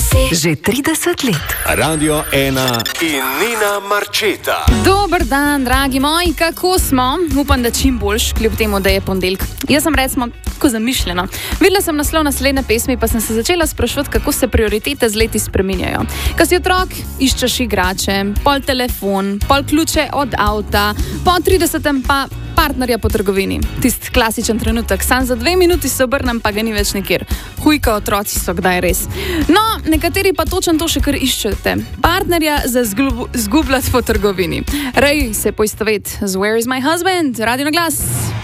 Že 30 let. Radio 1 in Nina Marčeta. Dober dan, dragi moji, kako smo? Upam, da čim boljš, kljub temu, da je ponedeljek. Jaz sem recimo tako zamišljena. Videla sem naslov naslednje pesmi, pa sem se začela sprašovati, kako se prioritete z leti spreminjajo. Ko si otrok, iščeš igrače, pol telefon, pol ključe od avta, po 30. pa partnerja po trgovini. Tisti klasičen trenutek, sam za 2 minuti se obrnem, pa ga ni več nikjer. Hujka, otroci so kdaj res. No, nekateri pa točno to še kar iščete. Partnerja za zgubljati po trgovini. Rej se poistovet z Where is my husband? Radio na glas.